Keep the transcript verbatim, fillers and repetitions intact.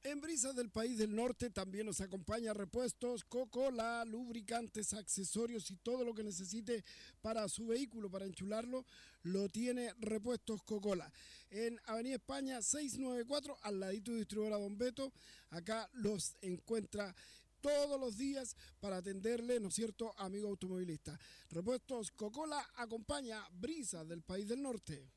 En Brisas del País del Norte también nos acompaña Repuestos Coca-Cola, lubricantes, accesorios y todo lo que necesite para su vehículo, para enchularlo, lo tiene Repuestos Coca-Cola. En Avenida España seiscientos noventa y cuatro, al ladito de distribuidora Don Beto, acá los encuentra todos los días para atenderle, ¿no es cierto?, amigo automovilista. Repuestos Coca-Cola acompaña Brisas del País del Norte.